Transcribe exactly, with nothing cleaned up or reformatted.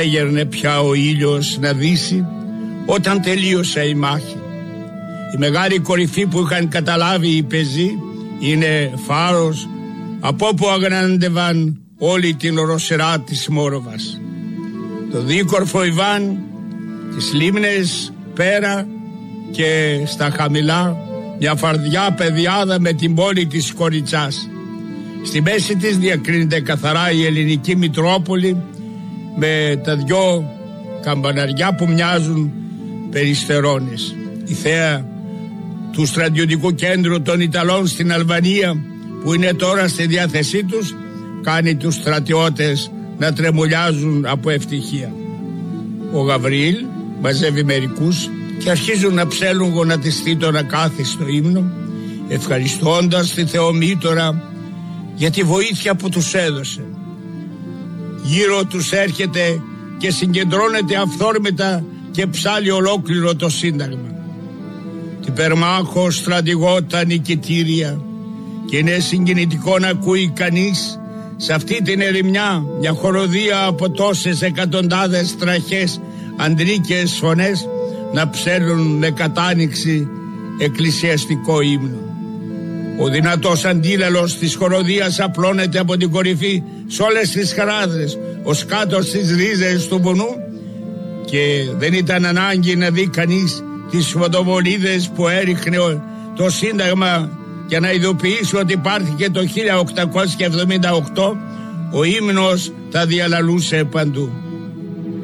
Έγερνε πια ο ήλιος να δύσει όταν τελείωσε η μάχη. Η μεγάλη κορυφή που είχαν καταλάβει οι πεζοί είναι φάρος από όπου αγνάντευαν όλη την οροσερά της Μόροβας. Το δίκορφο Ιβάν, τις λίμνες πέρα και στα χαμηλά μια φαρδιά πεδιάδα με την πόλη της Κοριτσάς. Στη μέση της διακρίνεται καθαρά η ελληνική Μητρόπολη με τα δυο καμπαναριά που μοιάζουν περιστερώνες. Η θέα του στρατιωτικού κέντρου των Ιταλών στην Αλβανία που είναι τώρα στη διάθεσή τους κάνει τους στρατιώτες να τρεμουλιάζουν από ευτυχία. Ο Γαβριήλ μαζεύει μερικούς και αρχίζουν να ψέλουν γονατιστή τον ακάθιστο ύμνο, ευχαριστώντας τη Θεομήτωρα για τη βοήθεια που τους έδωσε. Γύρω τους έρχεται και συγκεντρώνεται αυθόρμητα και ψάλλει ολόκληρο το Σύνταγμα. Την Περμάχο στρατηγό τα νικητήρια και είναι συγκινητικό να ακούει κανείς σε αυτή την ερημιά μια χοροδία από τόσες εκατοντάδες τραχές αντρίκες φωνές να ψέλνουν με κατάνοιξη εκκλησιαστικό ύμνο. Ο δυνατός αντίλαλος της χοροδίας απλώνεται από την κορυφή σε όλες τις χαράδρες ως κάτω στις ρίζες του βουνού και δεν ήταν ανάγκη να δει κανείς τις φωτοβολίδες που έριχνε το Σύνταγμα για να ειδοποιήσει ότι πάρθηκε το χίλια οκτακόσια εβδομήντα οκτώ. Ο ύμνος τα διαλαλούσε παντού.